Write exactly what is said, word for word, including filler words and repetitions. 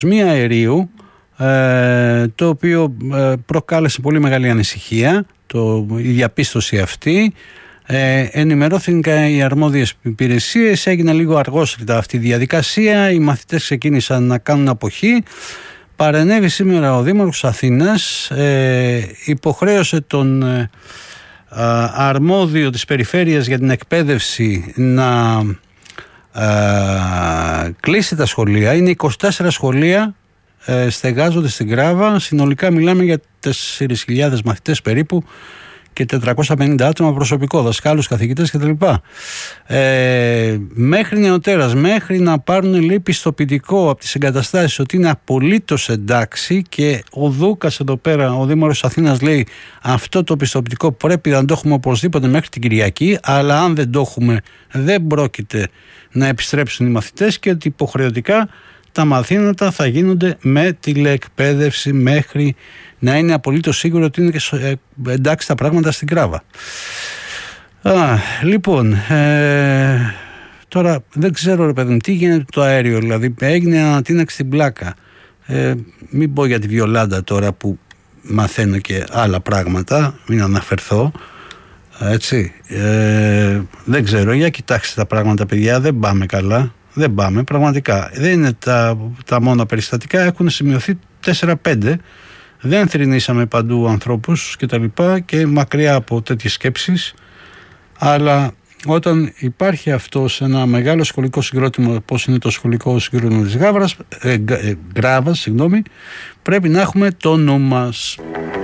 αερίου, ε, το οποίο ε, προκάλεσε πολύ μεγάλη ανησυχία, το, η διαπίστωση αυτή. Ε, ενημερώθηκαν οι αρμόδιες υπηρεσίες, έγινε λίγο αργόσυρτα αυτή η διαδικασία, οι μαθητές ξεκίνησαν να κάνουν αποχή. Παρενέβη σήμερα ο Δήμαρχος Αθήνας, ε, υποχρέωσε τον ε, αρμόδιο της περιφέρειας για την εκπαίδευση να ε, κλείσει τα σχολεία. Είναι είκοσι τέσσερα σχολεία, ε, στεγάζονται στην Κράβα, συνολικά μιλάμε για τέσσερις χιλιάδες μαθητές περίπου και τετρακόσια πενήντα άτομα προσωπικό, δασκάλους, καθηγητές κτλ. Ε, μέχρι νεοτέρας, μέχρι να πάρουν λέει πιστοποιητικό από τις εγκαταστάσεις ότι είναι απολύτως εντάξει, και ο Δούκας εδώ πέρα, ο Δήμαρχος Αθήνας, λέει αυτό το πιστοποιητικό πρέπει να το έχουμε οπωσδήποτε μέχρι την Κυριακή, αλλά αν δεν το έχουμε δεν πρόκειται να επιστρέψουν οι μαθητές και ότι υποχρεωτικά τα μαθήματα θα γίνονται με τηλεεκπαίδευση μέχρι να είναι απολύτως σίγουρο ότι είναι και εντάξει τα πράγματα στην Κράβα. Α, λοιπόν, ε, τώρα δεν ξέρω ρε παιδί μου τι γίνεται το αέριο, δηλαδή έγινε ανατείναξη στην Πλάκα. Ε, μην πω για τη Βιολάντα τώρα που μαθαίνω και άλλα πράγματα, μην αναφερθώ, έτσι. Ε, δεν ξέρω, για κοιτάξτε τα πράγματα παιδιά, δεν πάμε καλά. Δεν πάμε, πραγματικά. Δεν είναι τα, τα μόνα περιστατικά, έχουν σημειωθεί τέσσερα πέντε. Δεν θρηνήσαμε παντού ανθρώπους και τα λοιπά και μακριά από τέτοιες σκέψεις. Αλλά όταν υπάρχει αυτό σε ένα μεγάλο σχολικό συγκρότημα, όπως είναι το σχολικό συγκρότημα της Γάβρας, ε, ε, Γκράβας, συγγνώμη, πρέπει να έχουμε το νου μας.